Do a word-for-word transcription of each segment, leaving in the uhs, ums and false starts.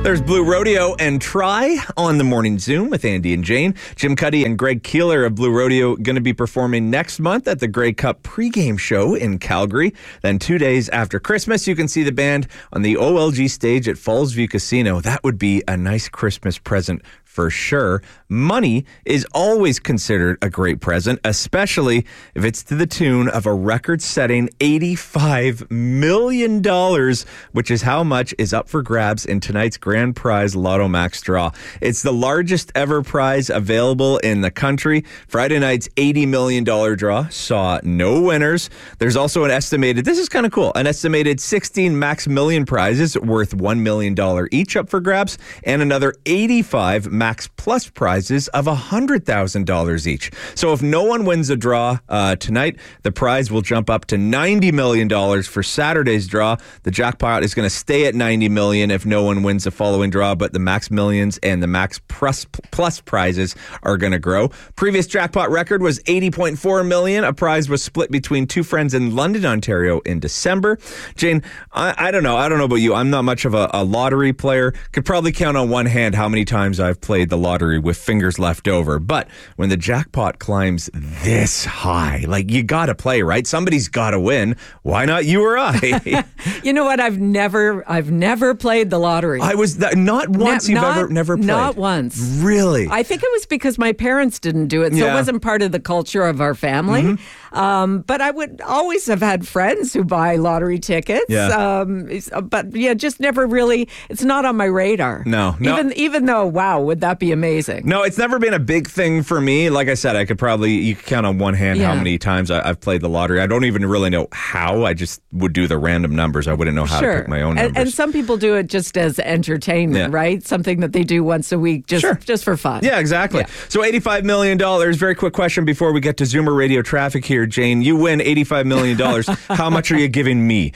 There's Blue Rodeo and Try on the Morning Zoom with Andy and Jane. Jim Cuddy and Greg Keeler of Blue Rodeo going to be performing next month at the Grey Cup pregame show in Calgary. Then two days after Christmas, you can see the band on the O L G stage at Falls View Casino. That would be a nice Christmas present for sure. Money is always considered a great present, especially if it's to the tune of a record-setting eighty-five million dollars, which is how much is up for grabs in tonight's grand prize Lotto Max draw. It's the largest ever prize available in the country. Friday night's eighty million dollars draw saw no winners. There's also an estimated, this is kind of cool, an estimated sixteen Max Million prizes worth one million dollars each up for grabs, and another eighty-five Max Plus prizes of one hundred thousand dollars each. So if no one wins a draw uh, tonight, the prize will jump up to ninety million dollars for Saturday's draw. The jackpot is going to stay at ninety million dollars if no one wins the following draw, but the Max Millions and the Max Plus, Plus prizes are going to grow. Previous jackpot record was eighty point four million dollars. A prize was split between two friends in London, Ontario in December. Jane, I, I don't know. I don't know about you. I'm not much of a, a lottery player. Could probably count on one hand how many times I've played the lottery with fingers left over. But when the jackpot climbs this high, like, you got to play, right? Somebody's got to win. Why not you or I? You know what? I've never, I've never played the lottery. I was th- not once. Ne- you've not, ever never played. Not once. Really? I think it was because my parents didn't do it, so Yeah. it wasn't part of the culture of our family. Mm-hmm. Um, but I would always have had friends who buy lottery tickets. Yeah. Um, but yeah, just never really. It's not on my radar. No, no. Even even though, wow, would that be amazing? No, it's never been a big thing for me. Like I said, I could probably, you could count on one hand Yeah. how many times I, I've played the lottery. I don't even really know how. I just would do the random numbers. I wouldn't know how Sure. to pick my own and, numbers. and some people do it just as entertainment, Yeah. right? Something that they do once a week, just Sure. just for fun. Yeah, exactly. Yeah. So eighty-five million dollars. Very quick question before we get to Zoomer Radio traffic here, Jane. You win eighty-five million dollars. How much are you giving me?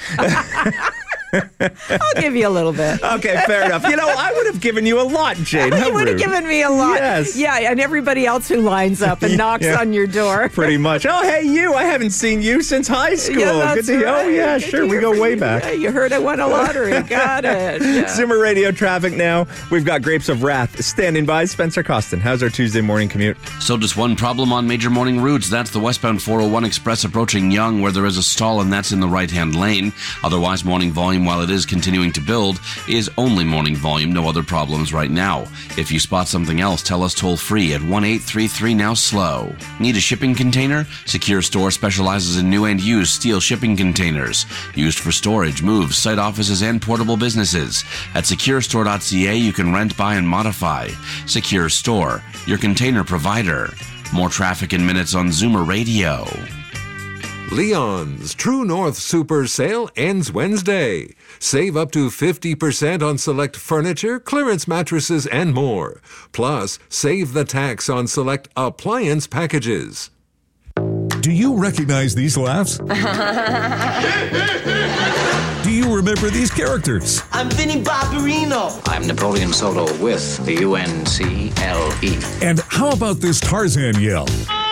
I'll give you a little bit. Okay, fair enough. You know, I would have given you a lot, Jane. How You would have rude. given me a lot. Yes. Yeah, and everybody else who lines up and knocks Yeah. on your door. Pretty much. Oh, hey, you. I haven't seen you since high school. Yeah, that's Good to right. Oh, yeah, Good sure. to We hear go from way you. back. Yeah, you heard I won a lottery. Got it. Yeah. Zoomer Radio traffic now. We've got Grapes of Wrath standing by. Spencer Costin, how's our Tuesday morning commute? So just one problem on major morning routes. That's the westbound four oh one Express approaching Yonge, where there is a stall, and that's in the right-hand lane. Otherwise, morning volume, while it is continuing to build, is only morning volume. No other problems right now. If you spot something else, tell us toll-free at one eight three three now slow. Need a shipping container? Secure Store specializes in new and used steel shipping containers, used for storage, moves, site offices, and portable businesses. At secure store dot c a, you can rent, buy, and modify. Secure Store, your container provider. More traffic in minutes on Zoomer Radio. Leon's True North Super Sale ends Wednesday. Save up to fifty percent on select furniture, clearance mattresses, and more. Plus, save the tax on select appliance packages. Do you recognize these laughs? Do you remember these characters? I'm Vinnie Barbarino. I'm Napoleon Solo with the U N C L E. And how about this Tarzan yell?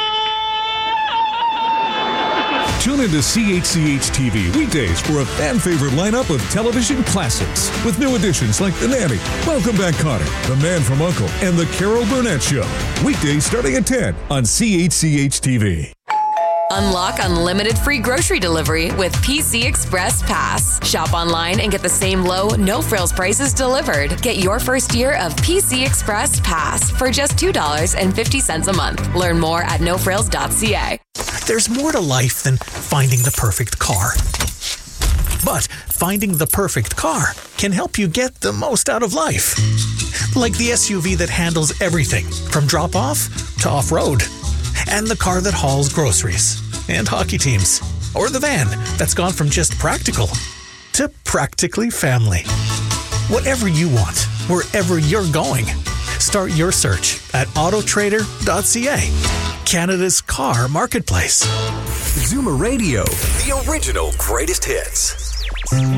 Tune into C H C H T V weekdays for a fan-favorite lineup of television classics with new additions like The Nanny, Welcome Back Kotter, The Man from U N C L E, and The Carol Burnett Show. Weekdays starting at ten on C H C H T V. Unlock unlimited free grocery delivery with P C Express Pass. Shop online and get the same low, no-frills prices delivered. Get your first year of P C Express Pass for just two dollars and fifty cents a month. Learn more at no frills dot c a. There's more to life than finding the perfect car. But finding the perfect car can help you get the most out of life. Like the S U V that handles everything from drop-off to off-road. And the car that hauls groceries and hockey teams. Or the van that's gone from just practical to practically family. Whatever you want, wherever you're going, start your search at auto trader dot c a, Canada's car marketplace. Zoomer Radio, the original greatest hits.